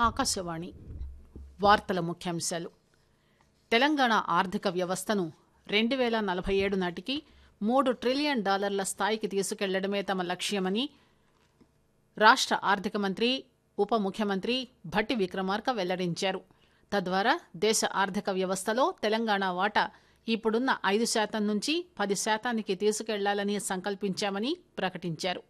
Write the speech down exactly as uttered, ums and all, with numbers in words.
ఆకాశవాణి వార్తల ముఖ్యాంశాలు. తెలంగాణ ఆర్థిక వ్యవస్థను రెండు వేల నలభై ఏడు నాటికి మూడు ట్రిలియన్ డాలర్ల స్థాయికి తీసుకెళ్లడమే తమ లక్ష్యమని రాష్ట ఆర్థిక మంత్రి ఉప ముఖ్యమంత్రి భట్టి విక్రమార్క వెల్లడించారు. తద్వారా దేశ ఆర్థిక వ్యవస్థలో తెలంగాణ వాటా ఇప్పుడున్న ఐదు శాతం నుంచి పది శాతానికి తీసుకెళ్లాలని సంకల్పించామని ప్రకటించారు.